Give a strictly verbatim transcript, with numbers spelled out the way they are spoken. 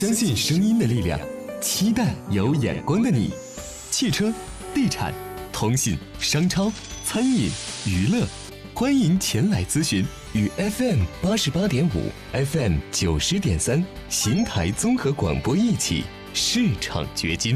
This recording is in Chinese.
相信声音的力量，期待有眼光的你。汽车、地产、通信、商超、餐饮、娱乐，欢迎前来咨询。与 F M 八十八点五、F M 九十点三邢台综合广播一起，市场掘金。